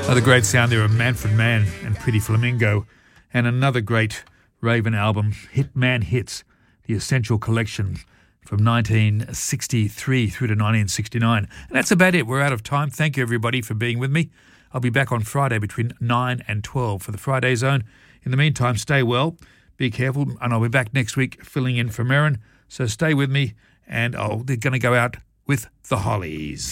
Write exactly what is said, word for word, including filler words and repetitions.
Another great sound there of Manfred Mann and Pretty Flamingo, and another great Raven album, Hitman Hits, the Essential Collection from nineteen sixty-three through to nineteen sixty-nine. And that's about it. We're out of time. Thank you, everybody, for being with me. I'll be back on Friday between nine and twelve for the Friday Zone. In the meantime, stay well, be careful, and I'll be back next week filling in for Merrin. So stay with me, and I'll, they're going to go out with the Hollies.